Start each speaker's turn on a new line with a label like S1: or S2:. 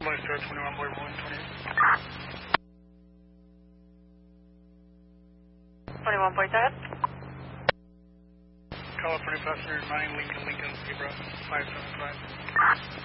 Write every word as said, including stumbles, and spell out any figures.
S1: Blue Star twenty-one Boy one twenty-eight.
S2: twenty-one Boy, go ahead.
S1: California passenger nine Lincoln Lincoln Zebra five seven five.